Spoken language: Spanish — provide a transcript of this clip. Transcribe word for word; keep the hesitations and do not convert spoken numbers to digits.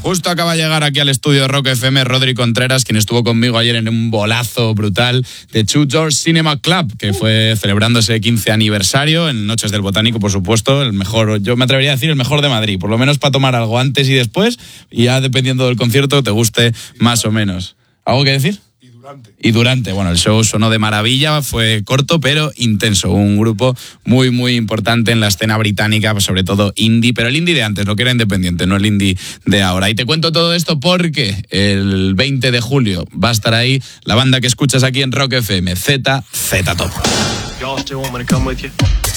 Justo acaba de llegar aquí al estudio de Rock F M Rodri Contreras, quien estuvo conmigo ayer en un bolazo brutal de Two Doors Cinema Club, que fue celebrando ese quince aniversario en Noches del Botánico, por supuesto, el mejor, yo me atrevería a decir el mejor de Madrid, por lo menos para tomar algo antes y después, y ya dependiendo del concierto te guste más o menos. ¿Algo que decir? Y durante, bueno, el show sonó de maravilla, fue corto pero intenso, un grupo muy muy importante en la escena británica, sobre todo indie, pero el indie de antes, lo que era independiente, no el indie de ahora. Y te cuento todo esto porque el veinte de julio va a estar ahí la banda que escuchas aquí en Rock F M, Z Z Top.